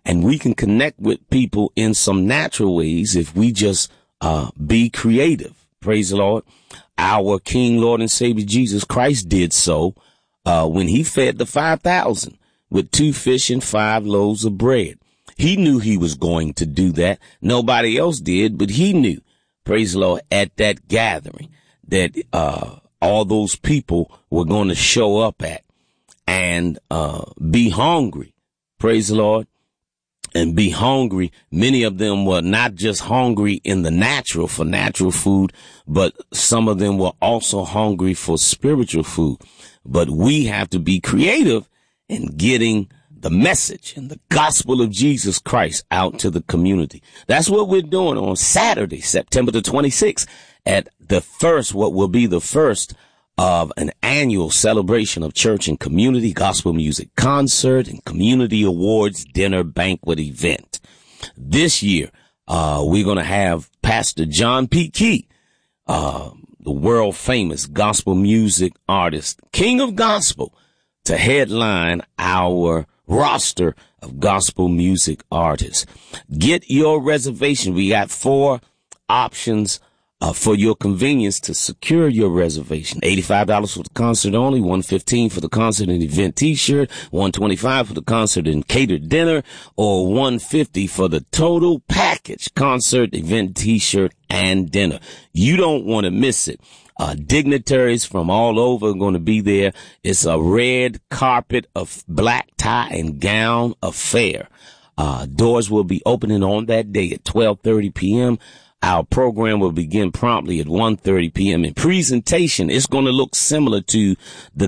And we can connect with people in some natural ways if we just be creative. Praise the Lord. Our King, Lord, and Savior Jesus Christ did so when he fed the 5,000 with 2 fish and 5 loaves of bread. He knew he was going to do that. Nobody else did, but he knew, praise the Lord, at that gathering that all those people were going to show up at and be hungry. Praise the Lord. And be hungry. Many of them were not just hungry in the natural for natural food, but some of them were also hungry for spiritual food. But we have to be creative in getting the message and the gospel of Jesus Christ out to the community. That's what we're doing on Saturday, September the 26th, at what will be the first of an annual celebration of church and community gospel music concert and community awards dinner banquet event. This year, we're going to have Pastor John P. Key, the world famous gospel music artist, King of Gospel, to headline our roster of gospel music artists. Get your reservation. We got 4 options for your convenience to secure your reservation. $85 for the concert only, $115 for the concert and event t-shirt, $125 for the concert and catered dinner, or $150 for the total package, concert, event t-shirt, and dinner. You don't want to miss it. Dignitaries from all over are going to be there. It's a red carpet of black tie and gown affair. Doors will be opening on that day at 12:30 p.m. Our program will begin promptly at 1:30 p.m. In presentation, it's going to look similar to the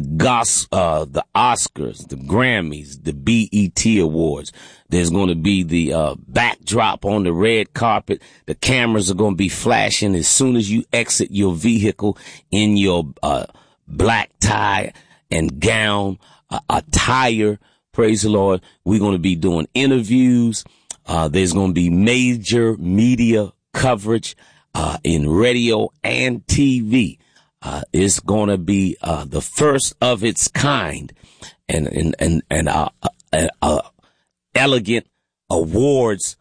Oscars, the Grammys, the BET Awards. There's going to be the backdrop on the red carpet. The cameras are going to be flashing as soon as you exit your vehicle in your black tie and gown attire. Praise the Lord. We're going to be doing interviews. There's going to be major media coverage in radio and TV. It's going to be the first of its kind and elegant awards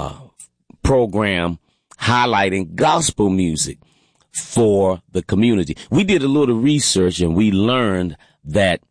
program highlighting gospel music for the community. We did a little research and we learned that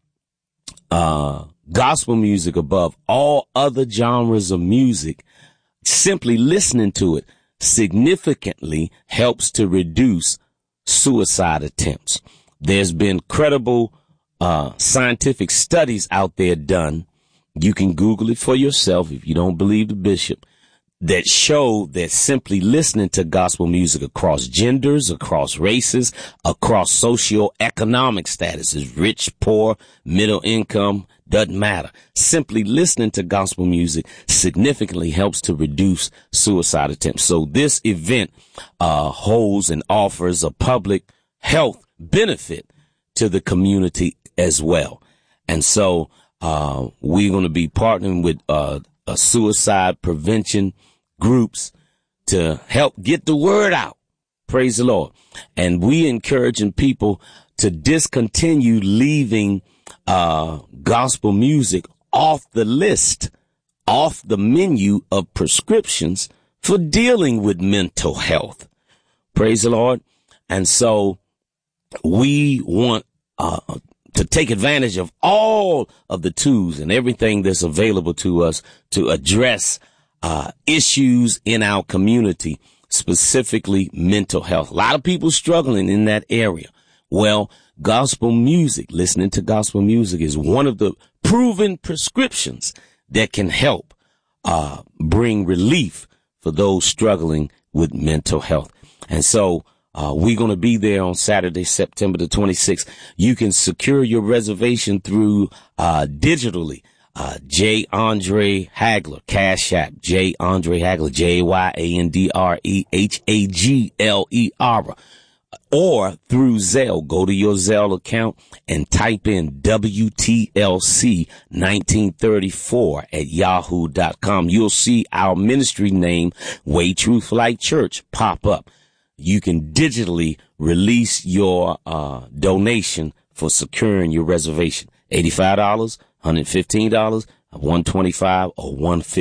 gospel music, above all other genres of music, simply listening to it significantly helps to reduce suicide attempts. There's been credible scientific studies out there done. You can Google it for yourself if you don't believe the bishop, that show that simply listening to gospel music across genders, across races, across socioeconomic statuses, rich, poor, middle income, doesn't matter. Simply listening to gospel music significantly helps to reduce suicide attempts. So this event holds and offers a public health benefit to the community as well. And so we're going to be partnering with suicide prevention groups to help get the word out. Praise the Lord. And we encouraging people to discontinue leaving gospel music off the list, off the menu of prescriptions for dealing with mental health. Praise the Lord. And so we want to take advantage of all of the tools and everything that's available to us to address issues in our community, specifically mental health. A lot of people struggling in that area. Well, gospel music, listening to gospel music, is one of the proven prescriptions that can help bring relief for those struggling with mental health. And so we're going to be there on Saturday, September the 26th. You can secure your reservation through digitally. J. Andre Hagler, Cash App, J. Andre Hagler, JYANDREHAGLER, or through Zelle. Go to your Zelle account and type in WTLC 1934 at yahoo.com. You'll see our ministry name, Way Truth Light Church, pop up. You can digitally release your donation for securing your reservation. $85, $115, $125, or $150.